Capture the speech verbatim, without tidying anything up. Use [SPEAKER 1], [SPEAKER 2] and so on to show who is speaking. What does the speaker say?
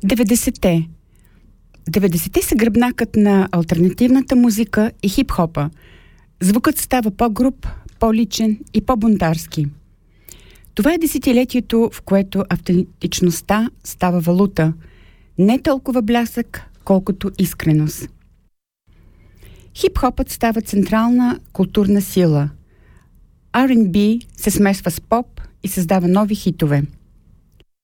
[SPEAKER 1] деветдесетте. деветдесетте са гръбнакът на алтернативната музика и хип-хопа. Звукът става по-груб, по-личен и по-бунтарски. Това е десетилетието, в което автентичността става валута. Не толкова блясък, колкото искреност. Хип-хопът става централна културна сила. Ар енд Би се смесва с поп и създава нови хитове.